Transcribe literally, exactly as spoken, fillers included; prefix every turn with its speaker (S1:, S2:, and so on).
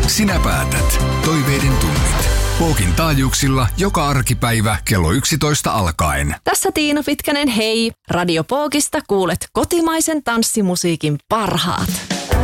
S1: Sinä päätät. Toiveiden tunnit. Pookin taajuuksilla joka arkipäivä kello yksitoista alkaen.
S2: Tässä Tiina Pitkänen, hei! Radio Pookista kuulet kotimaisen tanssimusiikin parhaat.